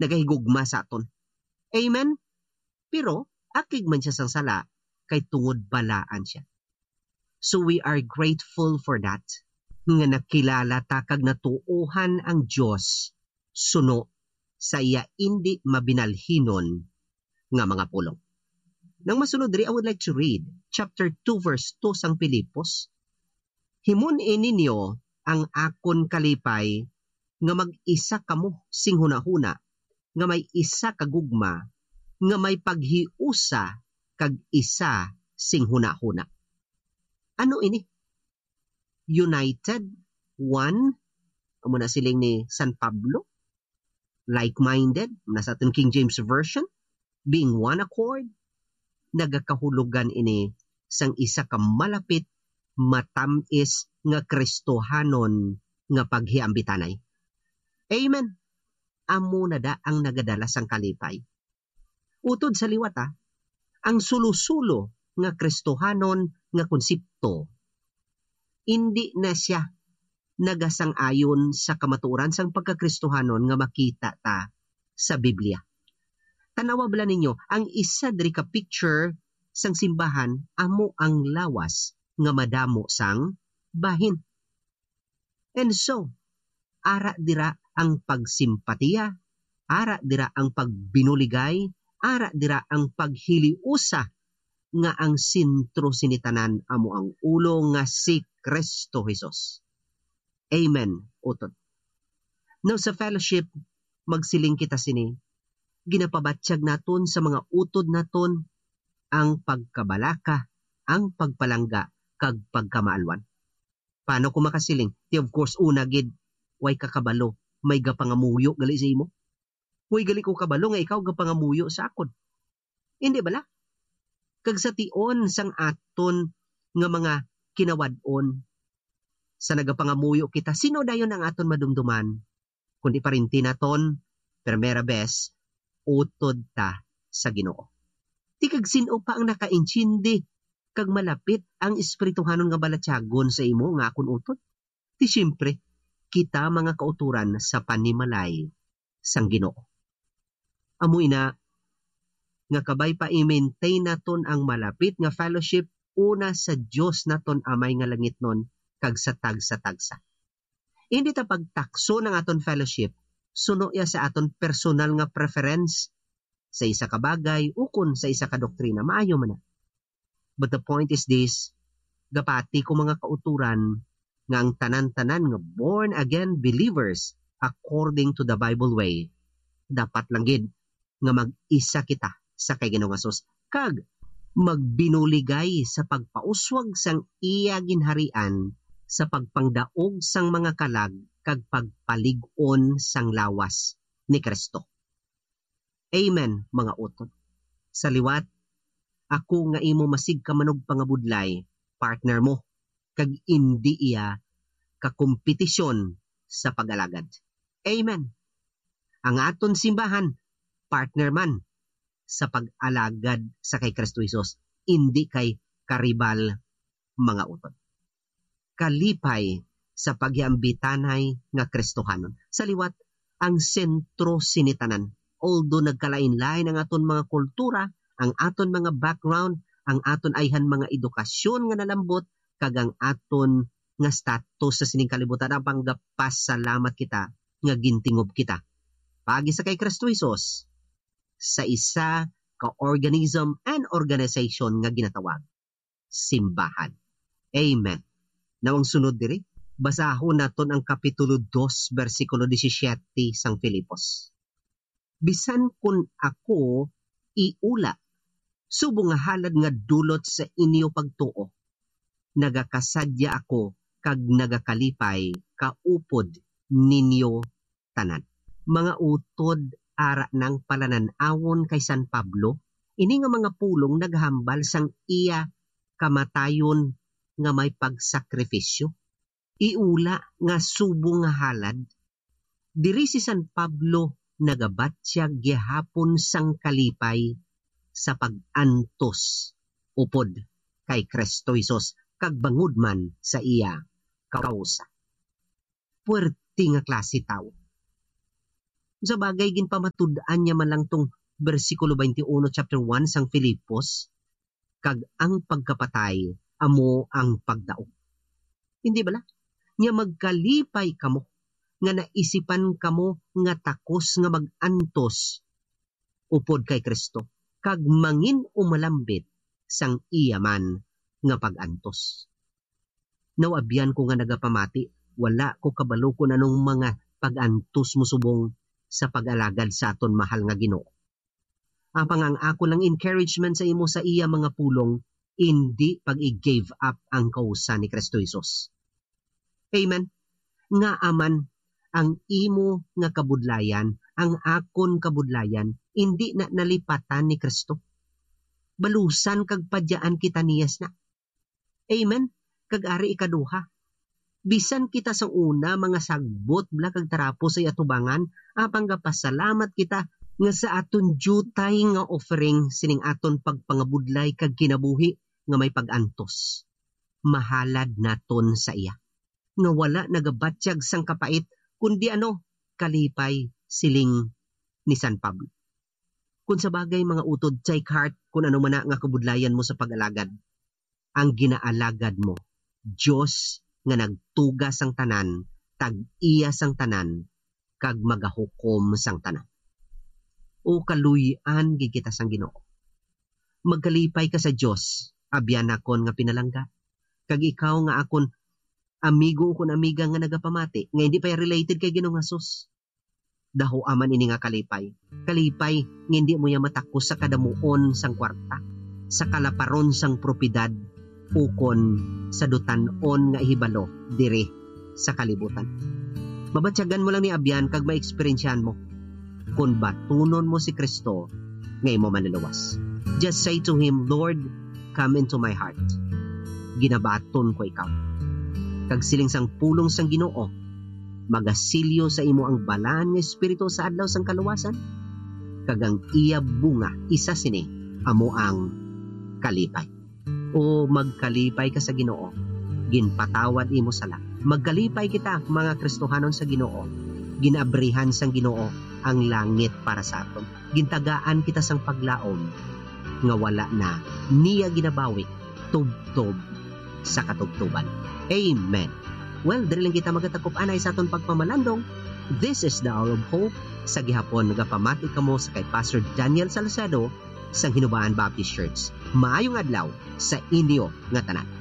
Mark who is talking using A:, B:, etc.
A: nagahigugma sa aton. Amen? Pero, akig man siya sang sala, kay tungod balaan siya. So we are grateful for that. Nga nakilala ta kag natuuhan ang Dios suno sa iya indi mabinalhinon nga mga pulong. Nang masunod diri, I would like to read chapter 2 verse 2 sang Pilipos. Himun-in ninyo ang akon kalipay nga mag-isa kamo sing hunahuna, nga may isa kagugma, nga may paghiusa kag isa sing hunahuna. Ano ini? United, one, amo na siling ni San Pablo, like-minded, nasa ating King James Version, being one accord, nagakahulugan ini sang isa ka malapit, matamis nga Kristohanon nga paghiambitanay. Amen. Amo na da ang nagadala sang kalipay. Utod sa liwat ang sulusulo nga Kristohanon nga konsepto, hindi na siya nagasang-ayon sa kamatuoran sang pagkakristohanon nga makita ta sa Biblia. Tanawa bala ninyo, ang isa diri ka picture sang simbahan, amo ang lawas nga madamo sang bahin. And so, ara dira ang pagsimpatiya, ara dira ang pagbinuligay, ara dira ang paghiliusa nga ang sentro sinitanan amo ang ulo nga si Kristo Jesus. Amen. Utod. Now sa fellowship, magsiling kita sini, ginapabatsyag naton sa mga utod naton ang pagkabalaka, ang pagpalangga, kag pagkamaalwan. Paano ko makasiling? Of course, una gid, way kakabalo, may gapangamuyo gali sa imo. Way gali ko kabalo nga ikaw gapangamuyo sa akon. Hindi bala? Kag sa tion sang aton nga mga kinawadon, sa nagapangamuyo kita, sino dayon ang aton madumduman? Kundi parinti naton, primera bes, utod ta sa Ginoo. Ti kag sino pa ang nakaintindi kag malapit ang espirituhanon nga balatyagon sa imo nga akon utod? Ti siyempre, kita mga kauturan sa panimalay sang Ginoo. Amoy na nga kabay pa i-maintain naton ang malapit nga fellowship una sa Dios naton amay nga langit nun kag sa tagsa-tagsa. Hindi ta pagtakso ng aton fellowship, suno ya sa aton personal nga preference sa isa ka bagay ukon sa isa ka doktrina, maayo man na. But the point is this, gapati ko mga kauturan nga ang tanan-tanan nga born again believers according to the Bible way, dapat lang gid nga mag-isa kita sa kay Ginoong Hesus kag magbinuligay sa pagpauswag sang iya ginharian, sa pagpangdaog sang mga kalag kag pagpalig-on sang lawas ni Kristo. Amen, mga utod. Sa liwat, ako nga imo masig ka manog pangabudlay, partner mo, kag indi iya kakompetisyon sa pag-alagad. Amen. Ang aton simbahan, partner man sa pag-alagad sa kay Kristo Jesus, indi kay karibal, mga utod. Kalipay sa paghiambitanay nga Kristohanon. Sa liwat, ang sentro sinitanan. Although nagkalain-lain ang aton mga kultura, ang aton mga background, ang aton ayhan mga edukasyon nga nalambot, kag ang aton nga status sa sining kalibutan, ang panggapasalamat kita nga gintingob kita. Pagi sa kay Kristo Jesus, sa isa ka organism and organization nga ginatawag, simbahan. Amen. Nawang sunod diri, basahon naton ang kapitulo 2, versikulo 17 sang Filipos. Bisan kun ako iula, subong nga halad nga dulot sa inyo pagtuo, nagakasadya ako kag nagakalipay kaupod ninyo tanan. Mga utod ara ng palananawon kay San Pablo, ini nga mga pulong naghambal sang iya kamatayon nga may pagsakripisyo. Iula nga subong nga halad, diri si San Pablo nagabatsyag gihapon sang kalipay sa pag-antos upod kay Kristo Jesus kag bangod man sa iya kausa. Puwerti nga klase tao. Sa bagay ginpamatud-an niya man lang tong bersikulo 21 chapter 1 sang Filipos, kag ang pagkapatay amo ang pagdaog. Hindi bala? Nya magkalipay kamo nga naisipan kamo nga takos nga magantos upod kay Kristo kag mangin umalambit sang iyaman nga pagantos. Nawabyan ko nga nagapamati, wala ko kabalo kung anong mga pagantos mo subong sa pag-alagad sa aton mahal nga Ginoo. Apang ang ako lang encouragement sa imo sa iya mga pulong, hindi pag-i-give up ang kausa ni Kristo Jesus. Amen. Nga aman ang imo nga kabudlayan, ang akon kabudlayan, hindi na nalipatan ni Kristo. Balusan kag padyaan kita niyas na. Amen. Kag ari ikaduha. Bisan kita sa una mga sagbot bla kag tarapo sa atubangan, apang gapasalamat kita nga sa aton jutay nga offering sining aton pagpangabudlay kag kinabuhi nga may pagantos. Mahalad naton sa iya. Nga wala nagabatsyag sang kapait kundi kalipay siling ni San Pablo. Kung sa bagay mga utod, take heart kung ano man nga kabudlayan mo sa pag-alagad. Ang ginaalagad mo, Diyos nga nagtugas sang tanan, tag-iya sang tanan, kag magahukom sang tanan. O kaluyan gigita sang Ginoo. Magkalipay ka sa Diyos, abyan akon nga pinalangga. Kag ikaw nga akon amigo kun amiga nga nagapamati, nga hindi pa related kay Ginoong Hesus. Daho aman ini nga kalipay. Kalipay nga hindi mo ya matakos sa kadamuon sang kwarta, sa kalaparon sang propidad, ukon sa dutanon nga ihibalo dire sa kalibutan. Mabatyagan mo lang ni abyan kag ma-experiensyahan mo kung batunon mo si Kristo nga imo manluwas. Just say to Him, Lord, come into my heart. Ginabaton ko ikaw. Kag siling sang pulong sang Ginoo, magasilyo sa imo ang balaan nga espiritu sa adlaw sang kaluwasan. Kag ang iya bunga, isa sini, amo ang kalipay. O magkalipay ka sa Ginoo, ginpatawad imo sala. Magkalipay kita mga Kristohanon sa Ginoo, ginabrihan sang Ginoo ang langit para sa aton. Gintagaan kita sang paglaom nga wala na niya ginabawi tubtob sa katubtuban. Amen. Well, diri lang kita magatakop anay sa aton pagpamalandong. This is the Hour of Hope. Sa gihapon nagapamati kamo sa kay Pastor Daniel Salcedo sang Hinubaan Baptist Church. Maayong adlaw sa inyo nga tanan.